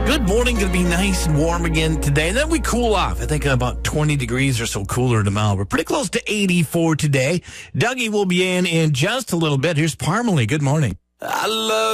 Good morning. Going to be nice and warm again today. And then we cool off. I think about 20 degrees or so cooler tomorrow. We're pretty close to 84 today. Dougie will be in just a little bit. Here's Parmalee. Good morning. I love